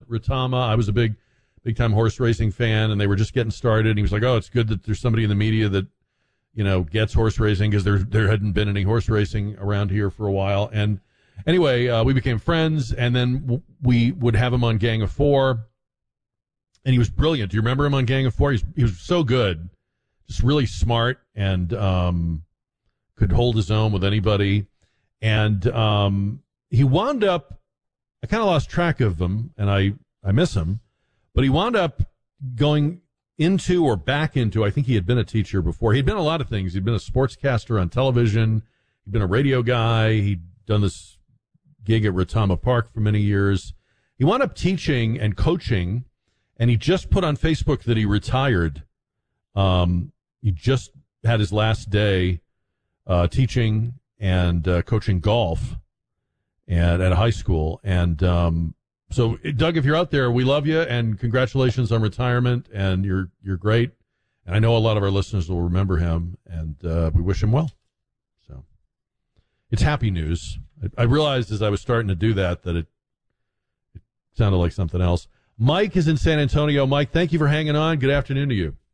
Retama. I was a big time horse racing fan, and they were just getting started. And he was like, "Oh, it's good that there's somebody in the media that, gets horse racing, because there hadn't been any horse racing around here for a while." And anyway, we became friends, and then we would have him on Gang of Four, and he was brilliant. Do you remember him on Gang of Four? He was so good, just really smart, and could hold his own with anybody. And he wound up, I kind of lost track of him, and I miss him, but he wound up going into or back into, I think he had been a teacher before. He'd been a lot of things. He'd been a sportscaster on television. He'd been a radio guy. He'd done this gig at Retama Park for many years. He wound up teaching and coaching, and he just put on Facebook that he retired. He just had his last day teaching and coaching golf and at a high school. And so, Doug, if you're out there, we love you, and congratulations on retirement, and you're great. And I know a lot of our listeners will remember him, and we wish him well. So it's happy news. I realized as I was starting to do that it sounded like something else. Mike is in San Antonio. Mike, thank you for hanging on. Good afternoon to you.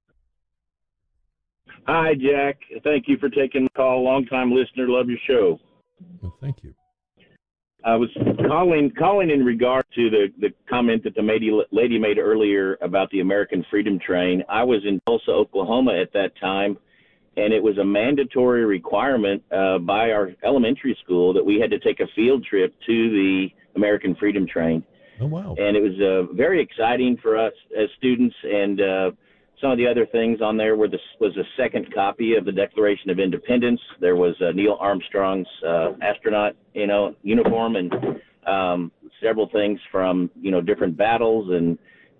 Hi, Jack. Thank you for taking the call. Long-time listener. Love your show. Well, thank you. I was calling in regard to the comment that the lady made earlier about the American Freedom Train. I was in Tulsa, Oklahoma at that time, and it was a mandatory requirement by our elementary school that we had to take a field trip to the American Freedom Train. Oh, wow. And it was very exciting for us as students, and some of the other things on there was a second copy of the Declaration of Independence. There was Neil Armstrong's astronaut, uniform, and several things from, different battles. And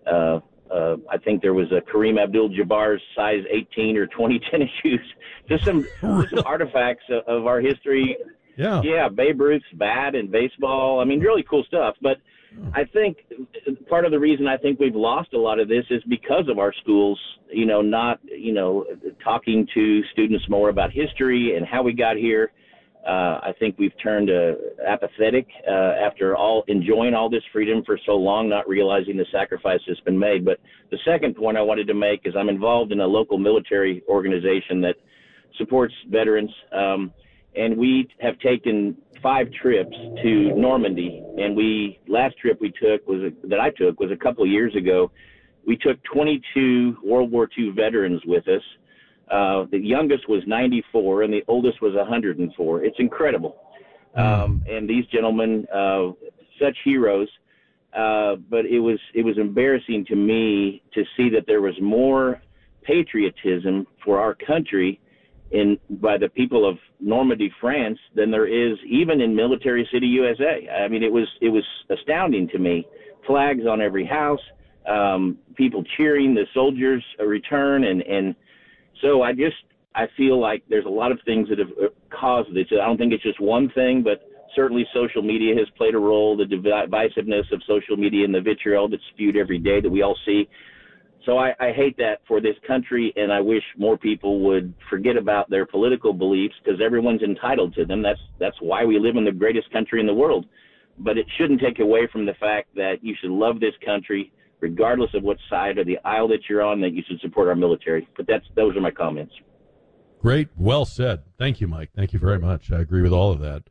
I think there was a Kareem Abdul-Jabbar's size 18 or 20 tennis shoes. Just some artifacts of our history. Yeah. Yeah, Babe Ruth's bat and baseball. I mean, really cool stuff. But I think part of the reason I think we've lost a lot of this is because of our schools, not, talking to students more about history and how we got here. I think we've turned apathetic after enjoying all this freedom for so long, not realizing the sacrifice that's been made. But the second point I wanted to make is I'm involved in a local military organization that supports veterans. And we have taken 5 trips to Normandy, and last trip I took was a couple of years ago. We took 22 World War II veterans with us. The youngest was 94, and the oldest was 104. It's incredible. And these gentlemen, such heroes. But it was embarrassing to me to see that there was more patriotism for our country by the people of Normandy, France, than there is even in Military City, USA. I mean, it was astounding to me. Flags on every house, people cheering the soldiers' return, and so I feel like there's a lot of things that have caused this. I don't think it's just one thing, but certainly social media has played a role. The divisiveness of social media and the vitriol that's spewed every day that we all see. So I hate that for this country, and I wish more people would forget about their political beliefs, because everyone's entitled to them. That's why we live in the greatest country in the world. But it shouldn't take away from the fact that you should love this country, regardless of what side of the aisle that you're on, that you should support our military. But those are my comments. Great. Well said. Thank you, Mike. Thank you very much. I agree with all of that.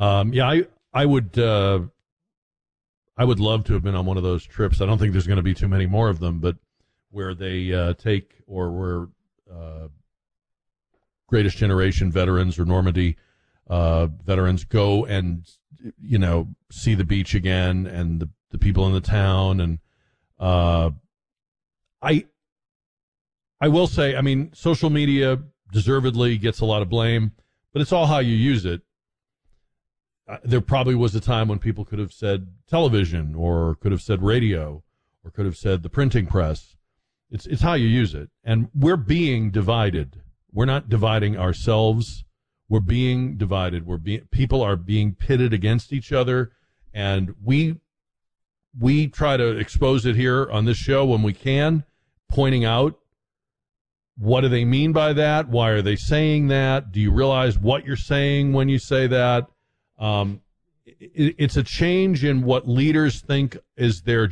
I would love to have been on one of those trips. I don't think there's going to be too many more of them, but where they where Greatest Generation veterans or Normandy veterans go and, see the beach again and the people in the town. And I will say, I mean, social media deservedly gets a lot of blame, but it's all how you use it. There probably was a time when people could have said television, or could have said radio, or could have said the printing press. It's how you use it. And we're being divided. We're not dividing ourselves. We're being divided. People are being pitted against each other. And we try to expose it here on this show when we can, pointing out, what do they mean by that? Why are they saying that? Do you realize what you're saying when you say that? It's a change in what leaders think is their